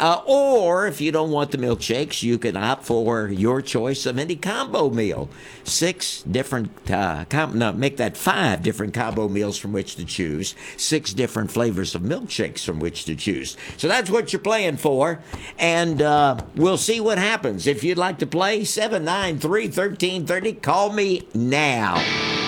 Or if you don't want the milkshakes, you can opt for your choice of any combo meal. 6 different, make that 5 different combo meals from which to choose. 6 different flavors of milkshakes from which to choose. So that's what you're playing for. And we'll see what happens. If you'd like to play, 793-1330, call me now.